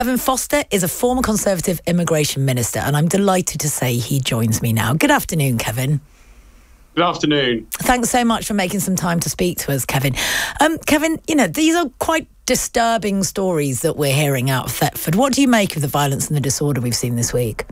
Kevin Foster is a former Conservative immigration minister, and I'm delighted to say he joins me now. Good afternoon, Kevin. Good afternoon. Thanks so much for making some time to speak to us, Kevin. Kevin, you know, these are quite disturbing stories that we're hearing out of Thetford. What do you make of the violence and the disorder we've seen this week?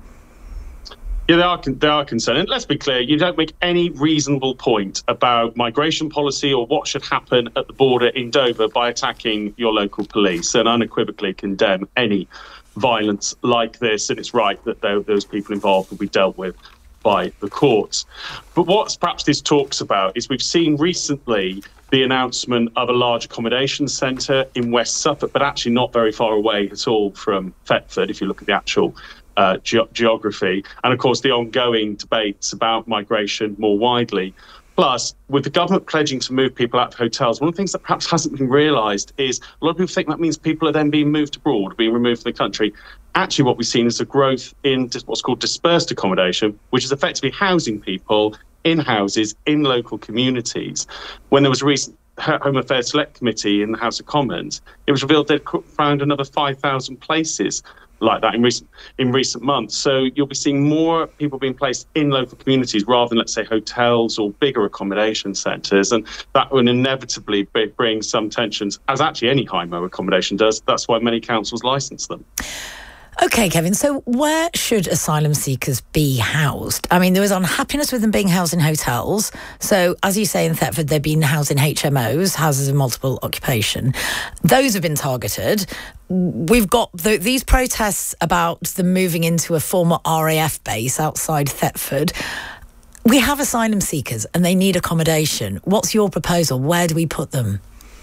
Yeah, they are concerning. Let's be clear, you don't make any reasonable point about migration policy or what should happen at the border in Dover by attacking your local police, and unequivocally condemn any violence like this. And it's right that those people involved will be dealt with by the courts. But what perhaps this talks about is we've seen recently the announcement of a large accommodation centre in West Suffolk, but actually not very far away at all from Thetford, if you look at the actual geography, and of course the ongoing debates about migration more widely. Plus, with the government pledging to move people out of hotels, one of the things that perhaps hasn't been realised is a lot of people think that means people are then being moved abroad, being removed from the country. Actually, what we've seen is a growth in what's called dispersed accommodation, which is effectively housing people in houses in local communities. When there was a recent Home Affairs Select Committee in the House of Commons, it was revealed they'd found another 5,000 places like that in recent months. So you'll be seeing more people being placed in local communities rather than, let's say, hotels or bigger accommodation centres, and that will inevitably bring some tensions, as actually any HIMO accommodation does. That's why many councils licence them. OK, Kevin, so where should asylum seekers be housed? I mean, there was unhappiness with them being housed in hotels. So, as you say, in Thetford, they've been housed in HMOs, houses of multiple occupation. Those have been targeted. We've got these protests about them moving into a former RAF base outside Thetford. We have asylum seekers and they need accommodation. What's your proposal? Where do we put them?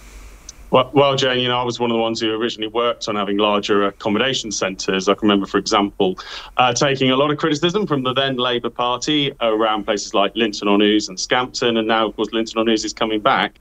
Well, Jane, you know, I was one of the ones who originally worked on having larger accommodation centres. I can remember, for example, taking a lot of criticism from the then Labour Party around places like Linton-on-Ouse and Scampton, and now, of course, Linton-on-Ouse is coming back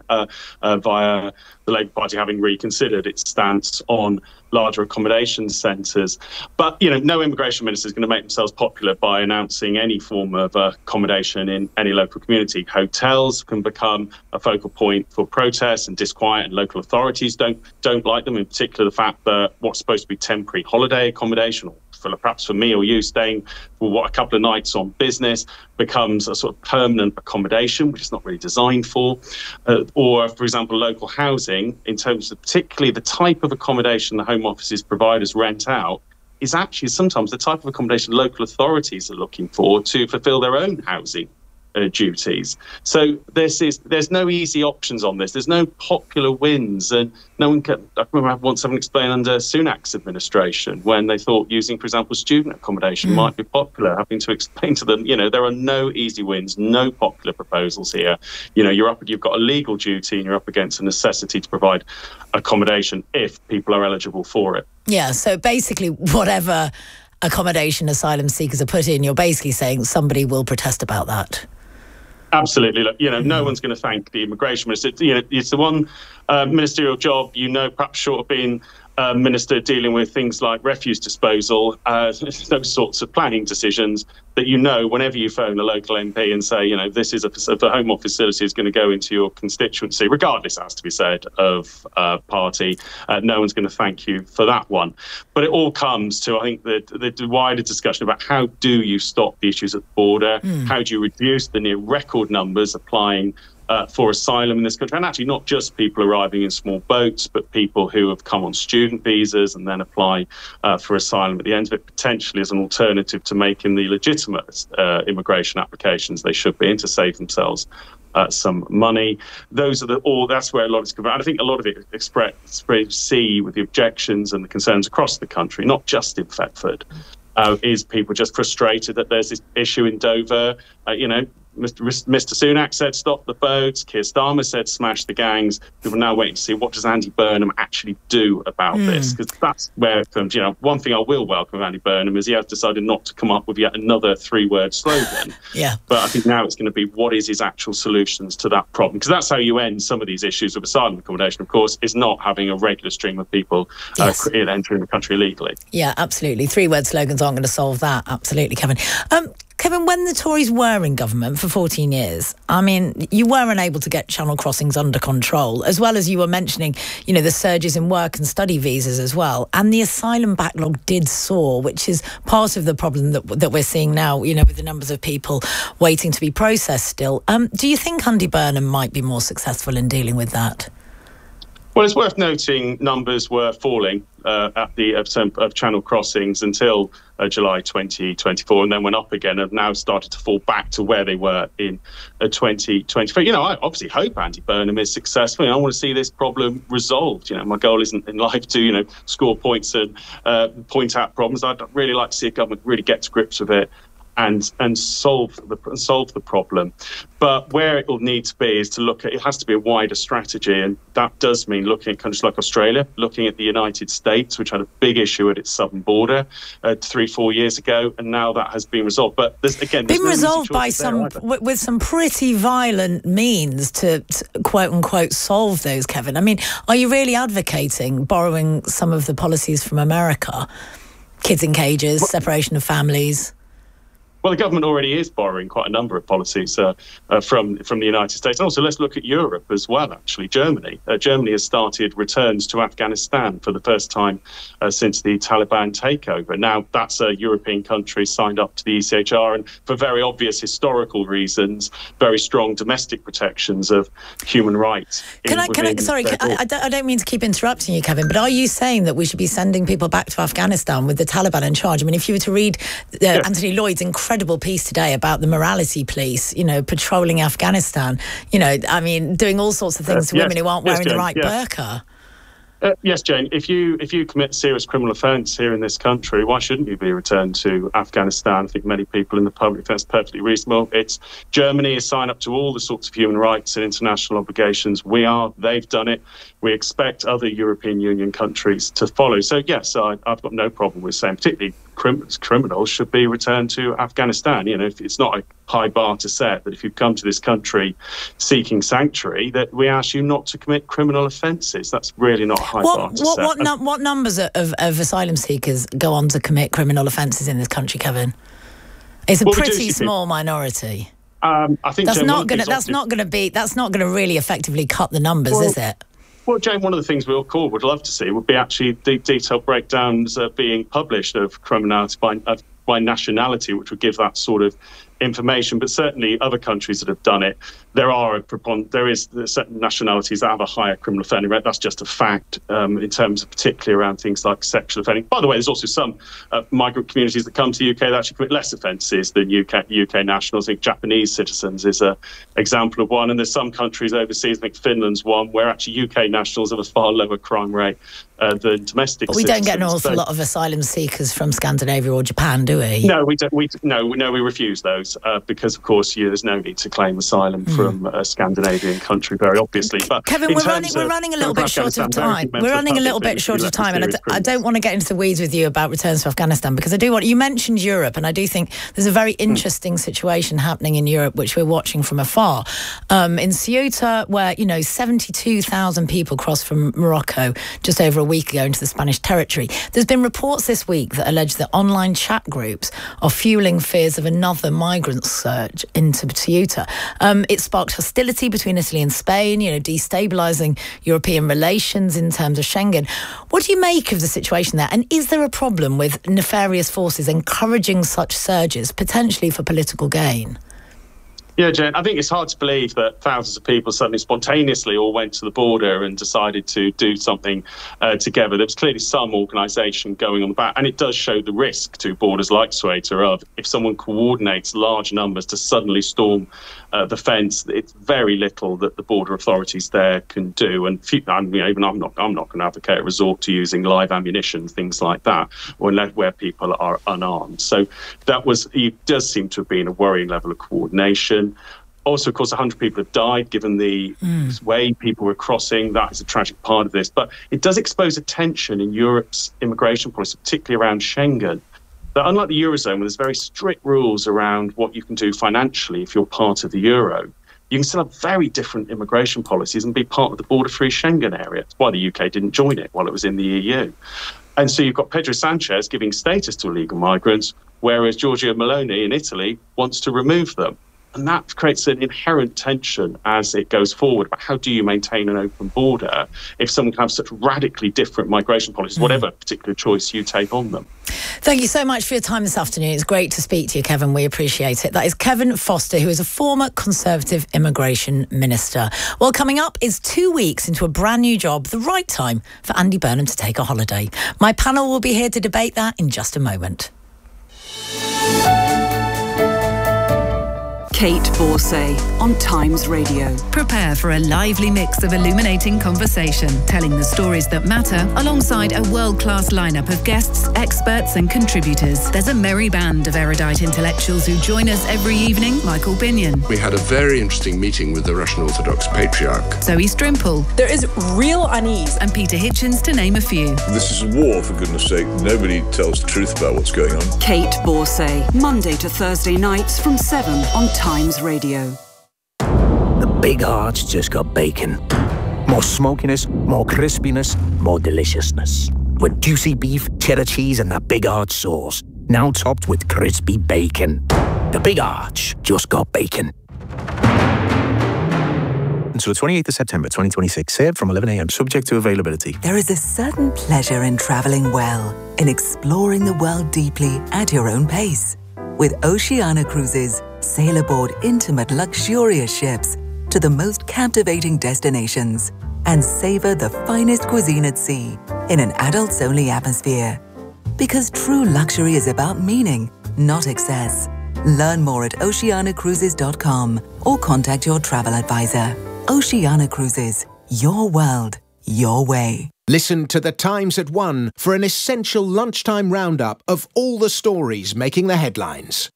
via the Labour Party having reconsidered its stance on larger accommodation centres. But, you know, no immigration minister is going to make themselves popular by announcing any form of accommodation in any local community. Hotels can become a focal point for protests and disquiet, and local authorities don't like them, in particular the fact that what's supposed to be temporary holiday accommodation, or perhaps for me or you, staying for a couple of nights on business, becomes a sort of permanent accommodation, which is not really designed for. Or, for example, local housing, in terms of particularly the type of accommodation the Home Office's providers rent out, is actually sometimes the type of accommodation local authorities are looking for to fulfil their own housing duties. So there's no easy options on this. There's no popular wins, and no one can. I remember once having explained under Sunak's administration when they thought using, for example, student accommodation might be popular, having to explain to them, you know, there are no easy wins, no popular proposals here. You know, you've got a legal duty and you're up against a necessity to provide accommodation if people are eligible for it. Yeah, so basically whatever accommodation asylum seekers are put in, you're basically saying somebody will protest about that. Absolutely. Look, you know, no one's going to thank the immigration minister. You know, it's the one ministerial job, you know, perhaps short of being a minister dealing with things like refuse disposal, those sorts of planning decisions, that, you know, whenever you phone a local MP and say, you know, this is the Home Office facility is going to go into your constituency, regardless, has to be said, of party, no one's going to thank you for that one. But it all comes to, I think, the wider discussion about how do you stop the issues at the border? How do you reduce the near record numbers applying for asylum in this country, and actually not just people arriving in small boats, but people who have come on student visas and then apply for asylum at the end of it, potentially as an alternative to making the legitimate immigration applications they should be in to save themselves some money. That's where a lot is covered. And I think a lot of it see with the objections and the concerns across the country, not just in Thetford, is people just frustrated that there's this issue in Dover. You know, Mr. Sunak said stop the boats. Keir Starmer said smash the gangs. People are now waiting to see what does Andy Burnham actually do about this, because that's where it comes. You know, one thing I will welcome of Andy Burnham is he has decided not to come up with yet another 3-word slogan. Yeah. But I think now it's going to be what is his actual solutions to that problem, because that's how you end some of these issues of asylum accommodation, of course, is not having a regular stream of people entering the country illegally. Yeah, absolutely. 3-word slogans aren't going to solve that. Absolutely, Kevin. Kevin, when the Tories were in government for 14 years, I mean, you were unable to get channel crossings under control, as well as you were mentioning, you know, the surges in work and study visas as well. And the asylum backlog did soar, which is part of the problem that we're seeing now, you know, with the numbers of people waiting to be processed still. Do you think Andy Burnham might be more successful in dealing with that? Well, it's worth noting numbers were falling at the of channel crossings until July 2024, and then went up again, and now started to fall back to where they were in 2023. You know, I obviously hope Andy Burnham is successful. I want to see this problem resolved. You know, my goal isn't in life to, you know, score points and point out problems. I'd really like to see a government really get to grips with it and solve the problem. But where it will need to be is to look at, it has to be a wider strategy, and that does mean looking at countries like Australia, looking at the United States, which had a big issue at its southern border 3-4 years ago, and now that has been resolved. But there's been resolved by with some pretty violent means to quote unquote solve those, Kevin. I mean, are you really advocating borrowing some of the policies from America? Kids in cages, separation of families. Well, the government already is borrowing quite a number of policies from the United States. And also, let's look at Europe as well, actually. Germany has started returns to Afghanistan for the first time since the Taliban takeover. Now, that's a European country signed up to the ECHR, and for very obvious historical reasons, very strong domestic protections of human rights. I don't mean to keep interrupting you, Kevin, but are you saying that we should be sending people back to Afghanistan with the Taliban in charge? I mean, if you were to read Anthony Lloyd's incredible piece today about the morality police, you know, patrolling Afghanistan, you know, I mean, doing all sorts of things to women who aren't wearing the right burqa. Yes, Jane, if you commit serious criminal offence here in this country, why shouldn't you be returned to Afghanistan? I think many people in the public think that's perfectly reasonable. Germany is signed up to all the sorts of human rights and international obligations. They've done it. We expect other European Union countries to follow. So, yes, I've got no problem with saying particularly criminals should be returned to Afghanistan. You know, if it's not a high bar to set that if you come to this country seeking sanctuary, that we ask you not to commit criminal offences. That's really not a high bar to set. What numbers of asylum seekers go on to commit criminal offences in this country, Kevin? It's a pretty small minority. I think that's not going to really effectively cut the numbers, is it? Well, Jane, one of the things we all would love to see would be actually detailed breakdowns being published of criminality by nationality, which would give that sort of information. But certainly other countries that have done it, there is certain nationalities that have a higher criminal offending rate. That's just a fact in terms of particularly around things like sexual offending. By the way, there's also some migrant communities that come to the UK that actually commit less offences than UK nationals. I think Japanese citizens is an example of one. And there's some countries overseas, I think Finland's one, where actually UK nationals have a far lower crime rate than domestic citizens. We don't get an awful lot of asylum seekers from Scandinavia or Japan, do we? No, we don't. We refuse those because, of course, there's no need to claim asylum from a Scandinavian country, very obviously. But Kevin, we're running a little bit short of time. We're running a little bit short of time, and I don't want to get into the weeds with you about returns to Afghanistan, because I do want. You mentioned Europe, and I do think there's a very interesting situation happening in Europe, which we're watching from afar. In Ceuta, where 72,000 people crossed from Morocco just over a week ago into the Spanish territory. There's been reports this week that allege that online chat groups are fueling fears of another migrant surge into Ceuta. It sparked hostility between Italy and Spain, destabilising European relations in terms of Schengen. What do you make of the situation there? And is there a problem with nefarious forces encouraging such surges, potentially for political gain? Yeah, Jane, I think it's hard to believe that thousands of people suddenly spontaneously all went to the border and decided to do something together. There was clearly some organisation going on the back, and it does show the risk to borders like Ceuta of if someone coordinates large numbers to suddenly storm the fence, it's very little that the border authorities there can do. And I'm not going to advocate a resort to using live ammunition, things like that, where people are unarmed. So it does seem to have been a worrying level of coordination. Also, of course, 100 people have died given the way people were crossing. That is a tragic part of this. But it does expose a tension in Europe's immigration policy, particularly around Schengen. That unlike the Eurozone, where there's very strict rules around what you can do financially if you're part of the Euro, you can still have very different immigration policies and be part of the border-free Schengen area. That's why the UK didn't join it while it was in the EU. And so you've got Pedro Sanchez giving status to illegal migrants whereas Giorgia Meloni in Italy wants to remove them. And that creates an inherent tension as it goes forward about how do you maintain an open border if someone can have such radically different migration policies, whatever particular choice you take on them. Thank you so much for your time this afternoon. It's great to speak to you, Kevin. We appreciate it. That is Kevin Foster, who is a former Conservative immigration minister. Well, coming up is 2 weeks into a brand new job, the right time for Andy Burnham to take a holiday. My panel will be here to debate that in just a moment. Kate Borsay on Times Radio. Prepare for a lively mix of illuminating conversation, telling the stories that matter alongside a world-class lineup of guests, experts and contributors. There's a merry band of erudite intellectuals who join us every evening. Michael Binion. We had a very interesting meeting with the Russian Orthodox Patriarch. Zoe Strimple. There is real unease. And Peter Hitchens, to name a few. This is a war, for goodness sake. Nobody tells the truth about what's going on. Kate Borsay, Monday to Thursday nights from 7 on Times Radio. The Big Arch just got bacon. More smokiness, more crispiness, more deliciousness. With juicy beef, cheddar cheese and that Big Arch sauce. Now topped with crispy bacon. The Big Arch just got bacon. Until the 28th of September 2026, served from 11 a.m, subject to availability. There is a certain pleasure in travelling well, in exploring the world deeply at your own pace. With Oceania Cruises, sail aboard intimate, luxurious ships to the most captivating destinations and savor the finest cuisine at sea in an adults-only atmosphere. Because true luxury is about meaning, not excess. Learn more at oceanacruises.com or contact your travel advisor. Oceania Cruises, your world, your way. Listen to The Times at 1 for an essential lunchtime roundup of all the stories making the headlines.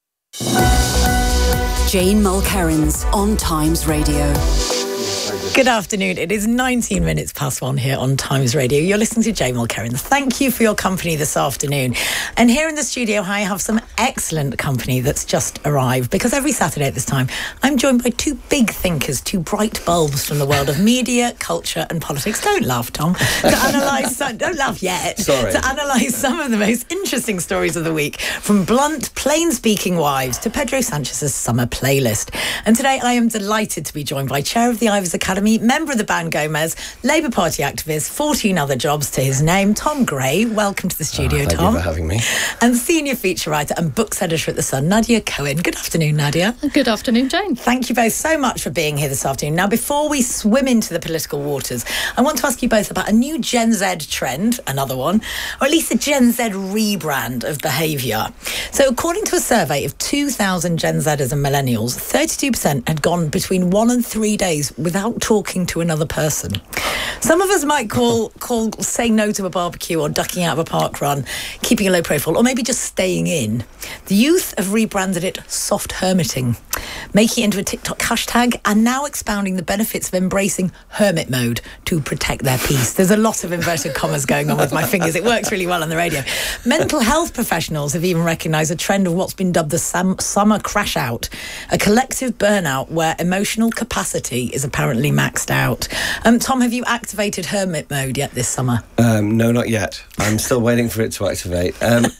Jane Mulkerrins on Times Radio. Good afternoon. It is 19 minutes past 1 here on Times Radio. You're listening to Jane Mulkerrins. Thank you for your company this afternoon. And here in the studio, I have some excellent company that's just arrived, because every Saturday at this time, I'm joined by two big thinkers, two bright bulbs from the world of media, culture and politics. Don't laugh, Tom. To analyse, don't laugh yet. Sorry. To analyse some of the most interesting stories of the week, from blunt, plain-speaking wives to Pedro Sanchez's summer playlist. And today I am delighted to be joined by Chair of the Ivors Academy, member of the Band Gomez, Labour Party activist, 14 other jobs to his name, Tom Gray. Welcome to the studio, Tom. Tom. Thank you for having me. And senior feature writer and books editor at The Sun, Nadia Cohen. Good afternoon, Nadia. Good afternoon, Jane. Thank you both so much for being here this afternoon. Now, before we swim into the political waters, I want to ask you both about a new Gen Z trend, another one, or at least a Gen Z rebrand of behaviour. So, according to a survey of 2,000 Gen Zers and millennials, 32% had gone between 1 and 3 days without talking to another person. Some of us might call saying no to a barbecue or ducking out of a park run, keeping a low profile, or maybe just staying in. The youth have rebranded it soft hermiting, making it into a TikTok hashtag, and now expounding the benefits of embracing hermit mode to protect their peace. There's a lot of inverted commas going on with my fingers. It works really well on the radio. Mental health professionals have even recognised a trend of what's been dubbed the summer crash out, a collective burnout where emotional capacity is apparently maxed out. Tom, have you activated hermit mode yet this summer? No, not yet. I'm still waiting for it to activate.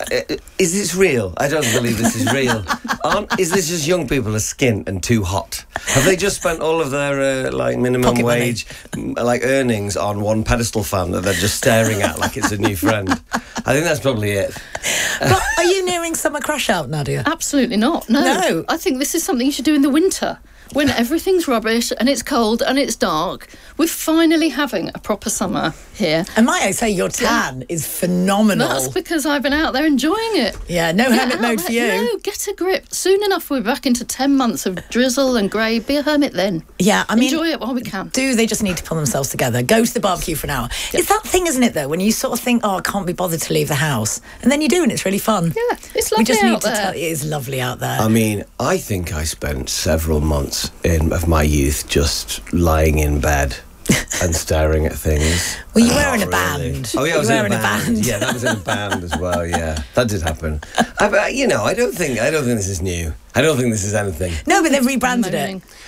Is this real? I don't believe this is real. Is this just young people are skint and too hot? Have they just spent all of their minimum Pocket wage earnings on one pedestal fan that they're just staring at like it's a new friend? I think that's probably it. But are you nearing summer crash out, Nadia? Absolutely not. No. I think this is something you should do in the winter, when everything's rubbish and it's cold and it's dark. We're finally having a proper summer here. And might I say, your tan is phenomenal. That's because I've been out there enjoying it. Yeah, no hermit mode for you. No, get a grip. Soon enough, we're back into 10 months of drizzle and grey. Be a hermit then. Yeah, I mean, enjoy it while we can. They just need to pull themselves together? Go to the barbecue for an hour. Yeah. It's that thing, isn't it, though, when you sort of think, I can't be bothered to leave the house. And then you do, and it's really fun. Yeah, it's lovely out there. It is lovely out there. I mean, I think I spent several months of my youth just lying in bed and staring at things. Well, you were in a band. Oh, yeah, I was in a band. Yeah, that was in a band as well, yeah. That did happen. I don't think this is new. I don't think this is anything. No, but they've rebranded it.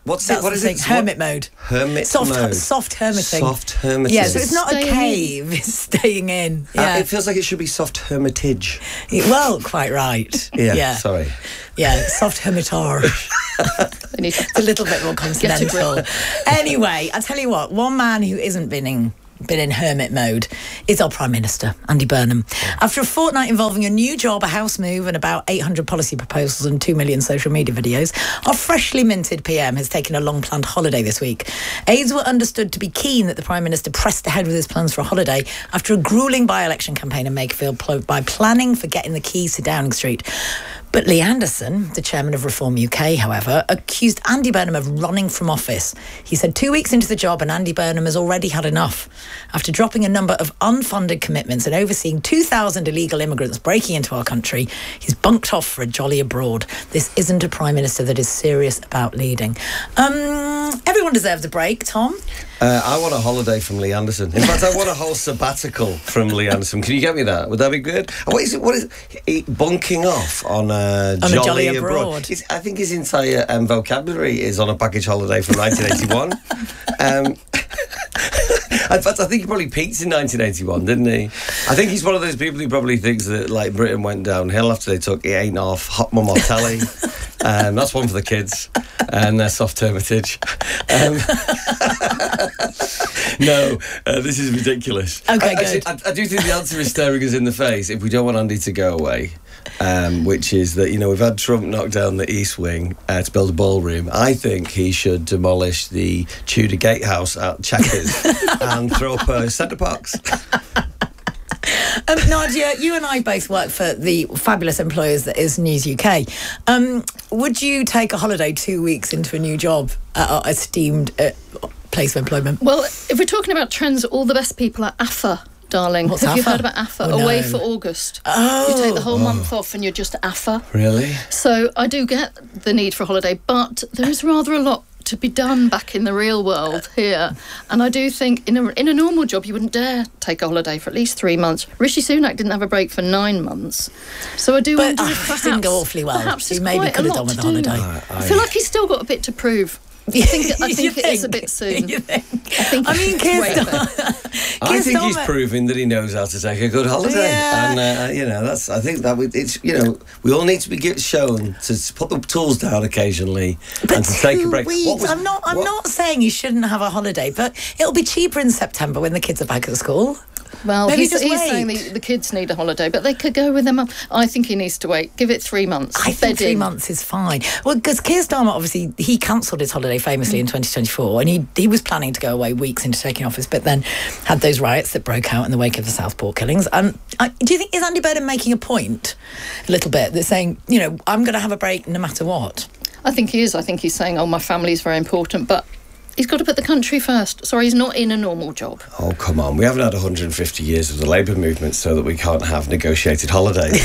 What's That's it? What the is thing. it? Hermit mode. Hermit mode. Soft hermiting. Soft hermiting. Yeah, so it's not a cave, it's staying in. Yeah. It feels like it should be soft hermitage. Well, quite right. Yeah, sorry. Yeah, soft hermitage. It's a little bit more continental. Anyway, I tell you what, one man who isn't been in hermit mode is our Prime Minister, Andy Burnham. After a fortnight involving a new job, a house move and about 800 policy proposals and 2 million social media videos, our freshly minted PM has taken a long-planned holiday this week. Aides were understood to be keen that the Prime Minister pressed ahead with his plans for a holiday after a gruelling by-election campaign in Makerfield by planning for getting the keys to Downing Street. But Lee Anderson, the chairman of Reform UK, however, accused Andy Burnham of running from office. He said 2 weeks into the job and Andy Burnham has already had enough. After dropping a number of unfunded commitments and overseeing 2,000 illegal immigrants breaking into our country, he's bunked off for a jolly abroad. This isn't a Prime Minister that is serious about leading. Everyone deserves a break, Tom. I want a holiday from Lee Anderson. In fact, I want a whole sabbatical from Lee Anderson. Can you get me that? Would that be good? What is it? Bunking off on jolly abroad. I think his entire vocabulary is on a package holiday from 1981. In fact, I think he probably peaked in 1981, didn't he? I think he's one of those people who probably thinks that like Britain went downhill after they took It Ain't Off, Hot Mum or Telly. That's one for the kids and their soft hermitage. No, this is ridiculous. Okay, good. I do think the answer is staring us in the face if we don't want Andy to go away. Which is that, we've had Trump knock down the East Wing to build a ballroom. I think he should demolish the Tudor Gatehouse at Chequers and throw up a centre box. Nadia, you and I both work for the fabulous employers that is News UK. Would you take a holiday 2 weeks into a new job at our esteemed place of employment? Well, if we're talking about trends, all the best people are AFA. Darling, what's have AFA? you heard about AFA? Oh, Away no. for August. Oh. You take the whole month off and you're just AFA. Really? So I do get the need for a holiday, but there is rather a lot to be done back in the real world here. And I do think in a normal job you wouldn't dare take a holiday for at least 3 months. Rishi Sunak didn't have a break for 9 months. So I do wonder if perhaps... didn't go awfully well. Perhaps He it's maybe quite could a have lot done with to the do. holiday. I feel like he's still got a bit to prove. I think it is a bit soon. You think? I mean, I think he's proving that he knows how to take a good holiday, and that's. I think that it's we all need to be shown to put the tools down occasionally and to take a break. I'm not saying you shouldn't have a holiday, but it'll be cheaper in September when the kids are back at school. Well, Maybe he's just wait. saying the kids need a holiday, but they could go with their mum. I think he needs to wait. Give it 3 months. I think 3 months is fine. Well, because Keir Starmer, obviously, he cancelled his holiday famously in 2024, and he was planning to go away weeks into taking office, but then had those riots that broke out in the wake of the Southport killings. Do you think, is Andy Burnham making a point, a little bit, that's saying, I'm going to have a break no matter what? I think he is. I think he's saying, my family is very important, but he's got to put the country first. Sorry, he's not in a normal job. Oh, come on. We haven't had 150 years of the Labour movement so that we can't have negotiated holidays.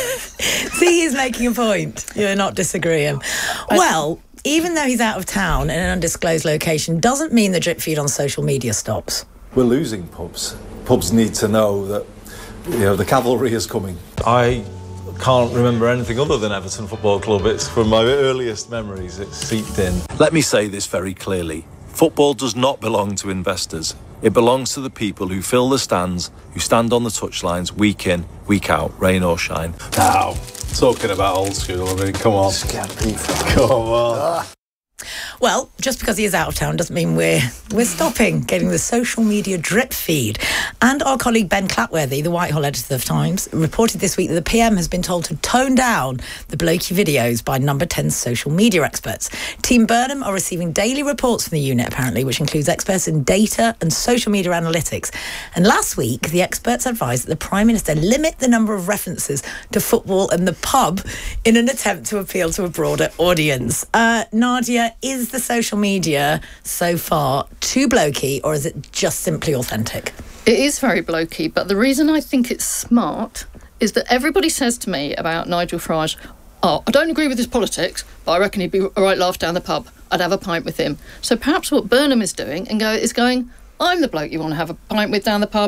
See, he's making a point. You're not disagreeing. Well, even though he's out of town in an undisclosed location, doesn't mean the drip feed on social media stops. We're losing pubs. Pubs need to know that, the cavalry is coming. I can't remember anything other than Everton Football Club. It's from my earliest memories. It's seeped in. Let me say this very clearly. Football does not belong to investors. It belongs to the people who fill the stands, who stand on the touchlines week in, week out, rain or shine. Now, talking about old school, come on. Come on. Well, just because he is out of town doesn't mean we're stopping getting the social media drip feed. And our colleague Ben Clatworthy, the Whitehall editor of Times, reported this week that the PM has been told to tone down the blokey videos by Number 10's social media experts. Team Burnham are receiving daily reports from the unit, apparently, which includes experts in data and social media analytics. And last week, the experts advised that the Prime Minister limit the number of references to football and the pub in an attempt to appeal to a broader audience. Nadia, is the social media so far too blokey, or is it just simply authentic? It is very blokey, but the reason I think it's smart is that everybody says to me about Nigel Farage, I don't agree with his politics, but I reckon he'd be a right laugh down the pub. I'd have a pint with him. So perhaps what Burnham is doing is going, I'm the bloke you want to have a pint with down the pub.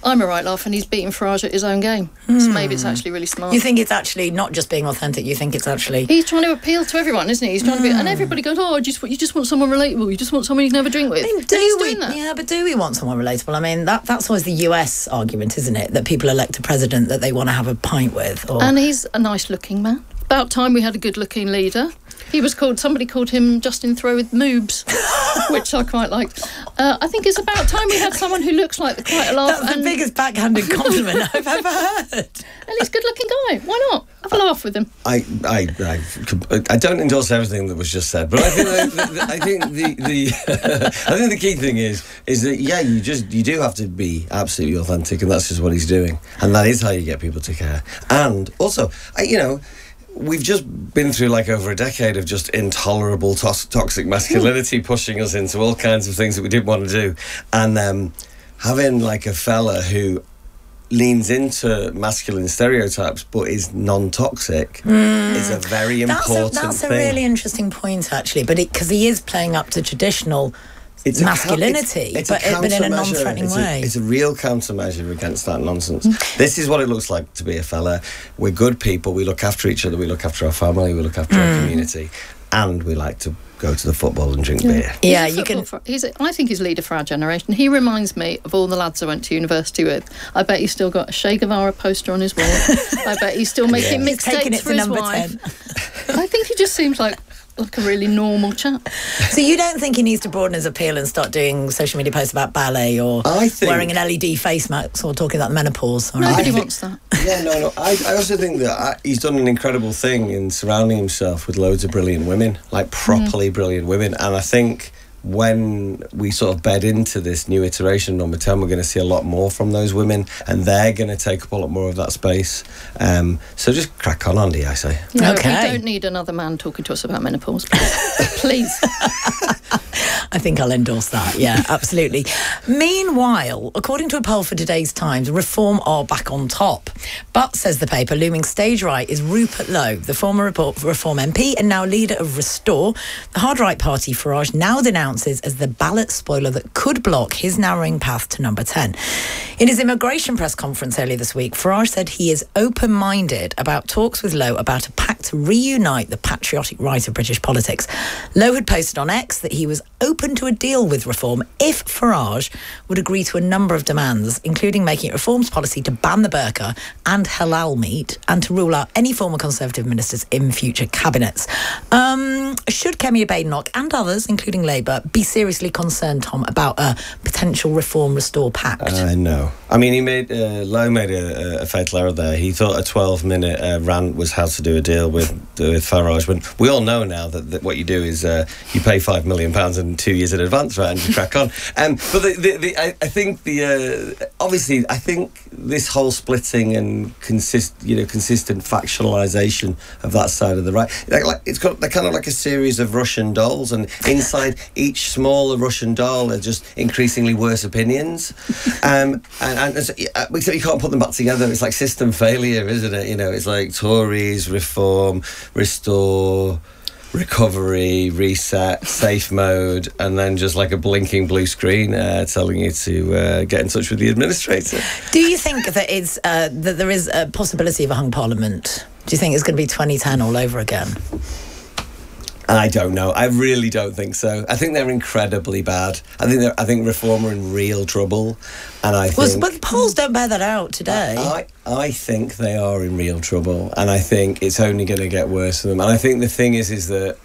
I'm a right laugh, and he's beating Farage at his own game. So maybe it's actually really smart. You think it's actually not just being authentic, you think it's actually... He's trying to appeal to everyone, isn't he? He's trying to be... And everybody goes, oh, you just want someone relatable. You just want someone you can have a drink with. I mean, but do we want someone relatable? I mean, that's always the US argument, isn't it? That people elect a president that they want to have a pint with. And he's a nice-looking man. About time we had a good-looking leader. Somebody called him Justin Throw with moobs, which I quite liked. I think it's about time we had someone who looks like quite a laugh. That's the biggest backhanded compliment I've ever heard. And he's a good-looking guy. Why not? Have a laugh with him. I don't endorse everything that was just said, but I think the key thing is that you do have to be absolutely authentic, and that's just what he's doing, and that is how you get people to care. And also, we've just been through like over a decade of just intolerable toxic masculinity pushing us into all kinds of things that we didn't want to do, and having like a fella who leans into masculine stereotypes but is non-toxic is a very important thing. That's a really interesting point, actually, but because he is playing up to traditional masculinity, but in a non-threatening way. It's a real countermeasure against that nonsense. This is what it looks like to be a fella. We're good people. We look after each other. We look after our family. We look after our community, and we like to go to the football and drink beer. Yeah, you can. I think he's leader for our generation. He reminds me of all the lads I went to university with. I bet he's still got a Che Guevara poster on his wall. I bet he's still making mixtapes for his wife. 10. I think he just seems like a really normal chap. So you don't think he needs to broaden his appeal and start doing social media posts about ballet or wearing an LED face mask or talking about the menopause? Nobody wants that. Yeah, no. I also think that he's done an incredible thing in surrounding himself with loads of brilliant women, like properly brilliant women. And I think when we sort of bed into this new iteration, number 10, we're going to see a lot more from those women, and they're going to take up a lot more of that space. So just crack on, Andy, I say. No, okay. We don't need another man talking to us about menopause, please. I think I'll endorse that, yeah, absolutely. Meanwhile, according to a poll for today's Times, Reform are back on top. But, says the paper, looming stage right is Rupert Lowe, the former Reform MP and now leader of Restore. The hard right party Farage now denounces as the ballot spoiler that could block his narrowing path to number 10. In his immigration press conference earlier this week, Farage said he is open-minded about talks with Lowe about a pact to reunite the patriotic right of British politics. Lowe had posted on X that he was open to a deal with Reform if Farage would agree to a number of demands, including making it Reform's policy to ban the burqa and halal meat and to rule out any former Conservative ministers in future cabinets. Should Kemi Badenoch and others, including Labour, be seriously concerned, Tom, about a potential Reform Restore pact? No. I mean, Lowe made a fatal error there. He thought a 12-minute rant was how to do a deal with Farage. When we all know now that what you do is you pay £5 million in 2 years in advance, right, and you crack on. But I think obviously, I think this whole splitting and consistent factionalisation of that side of the right, they're kind of like a series of Russian dolls, and inside each smaller Russian doll are just increasingly worse opinions. Except you can't put them back together. It's like system failure, isn't it? It's like Tories, Reform, Restore, Recovery, Reset, Safe Mode, and then just like a blinking blue screen telling you to get in touch with the administrator. Do you think that that there is a possibility of a hung parliament? Do you think it's going to be 2010 all over again? I don't know. I really don't think so. I think they're incredibly bad. I think Reform are in real trouble, and but the polls don't bear that out today. I think they are in real trouble, and I think it's only going to get worse for them. And I think the thing is that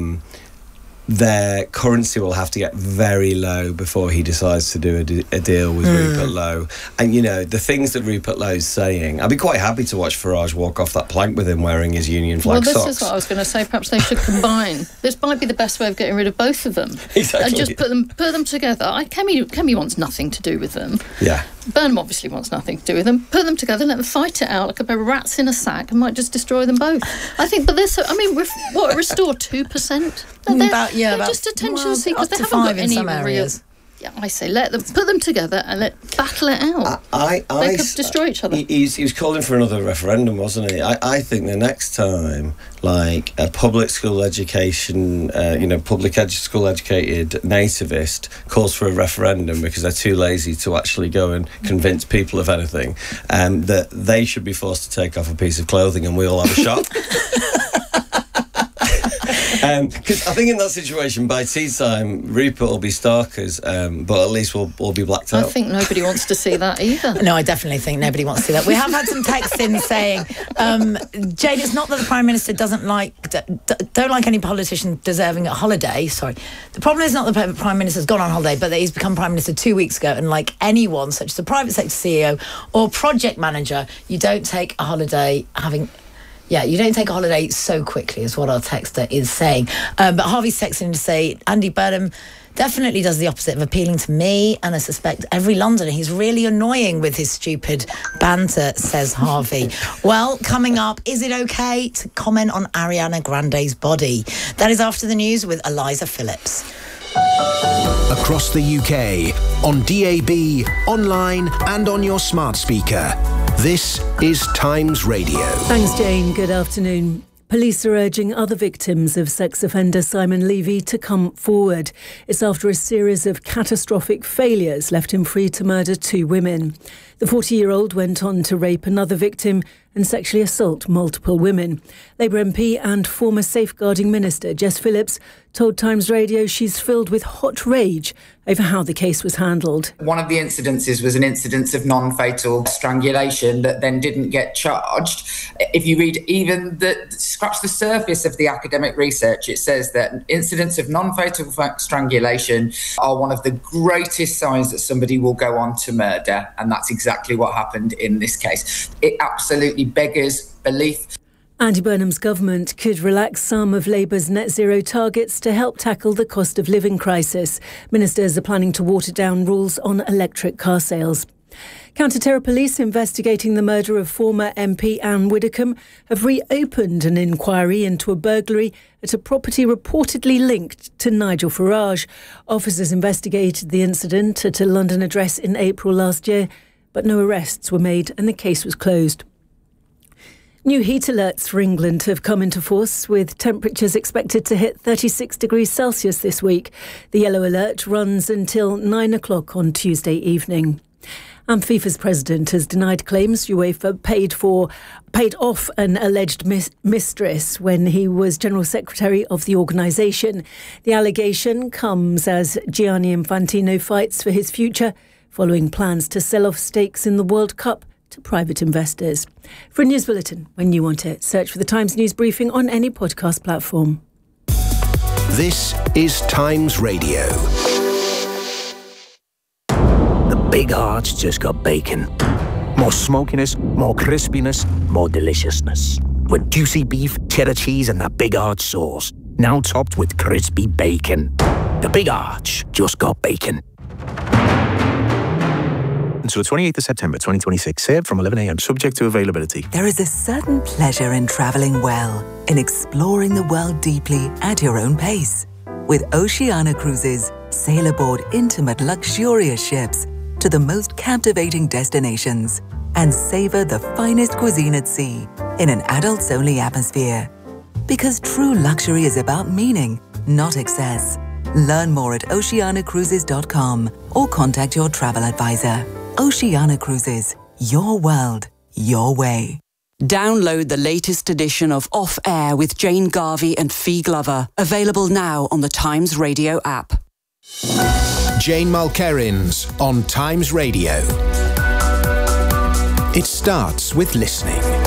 their currency will have to get very low before he decides to do a deal with Rupert Lowe. And, the things that Rupert Lowe's saying, I'd be quite happy to watch Farage walk off that plank with him wearing his Union flag socks. Well, this is what I was going to say. Perhaps they should combine. This might be the best way of getting rid of both of them. Exactly. And just put them together. Kemi wants nothing to do with them. Yeah. Burnham obviously wants nothing to do with them. Put them together, let them fight it out like a pair of rats in a sack, and might just destroy them both. I think, but Restore 2%? They're just attention seekers. They haven't got any real. I say put them together and battle it out. They could destroy each other. He was calling for another referendum, wasn't he? I think the next time, like a public school education, school educated nativist calls for a referendum because they're too lazy to actually go and convince people of anything, that they should be forced to take off a piece of clothing and we all have a shot. Because I think in that situation, by tea time, Rupert will be starkers, but at least we'll be blacked out. I think nobody wants to see that either. No, I definitely think nobody wants to see that. We have had some texts in saying, Jane, it's not that the Prime Minister don't like any politician deserving a holiday. Sorry. The problem is not that the Prime Minister's gone on holiday, but that he's become Prime Minister 2 weeks ago, and like anyone, such as a private sector CEO or project manager, you don't take a holiday you don't take a holiday so quickly, is what our texter is saying. But Harvey's texting to say, Andy Burnham definitely does the opposite of appealing to me, and I suspect every Londoner. He's really annoying with his stupid banter, says Harvey. Well, coming up, is it okay to comment on Ariana Grande's body? That is after the news with Eliza Phillips. Across the UK, on DAB, online and on your smart speaker. This is Times Radio. Thanks, Jane. Good afternoon. Police are urging other victims of sex offender Simon Levy to come forward. It's after a series of catastrophic failures left him free to murder 2 women. The 40-year-old went on to rape another victim and sexually assault multiple women. Labour MP and former Safeguarding Minister Jess Phillips told Times Radio she's filled with hot rage over how the case was handled. One of the incidences was an incidence of non-fatal strangulation that then didn't get charged. If you read scratch the surface of the academic research, it says that incidents of non-fatal strangulation are one of the greatest signs that somebody will go on to murder, and that's exactly what happened in this case. It absolutely beggars belief. Andy Burnham's government could relax some of Labour's net zero targets to help tackle the cost of living crisis. Ministers are planning to water down rules on electric car sales. Counter-terror police investigating the murder of former MP Anne Widdecombe have reopened an inquiry into a burglary at a property reportedly linked to Nigel Farage. Officers investigated the incident at a London address in April last year, but no arrests were made and the case was closed. New heat alerts for England have come into force, with temperatures expected to hit 36 degrees Celsius this week. The yellow alert runs until 9 o'clock on Tuesday evening. And FIFA's president has denied claims UEFA paid off an alleged mistress when he was General Secretary of the organisation. The allegation comes as Gianni Infantino fights for his future, following plans to sell off stakes in the World Cup to private investors. For a news bulletin, when you want it, search for the Times News Briefing on any podcast platform. This is Times Radio. The big heart's just got bacon. More smokiness, more crispiness, more deliciousness. With juicy beef, cheddar cheese and that Big Arch sauce. Now topped with crispy bacon. The Big Arch just got bacon. Until the 28th of September 2026, served from 11 a.m, subject to availability. There is a certain pleasure in travelling well, in exploring the world deeply at your own pace. With Oceania Cruises, sail aboard intimate, luxurious ships to the most captivating destinations and savour the finest cuisine at sea in an adults-only atmosphere. Because true luxury is about meaning, not excess. Learn more at oceanacruises.com or contact your travel advisor. Oceania Cruises, your world, your way. Download the latest edition of Off Air with Jane Garvey and Fee Glover. Available now on the Times Radio app. Jane Mulkerins on Times Radio. It starts with listening.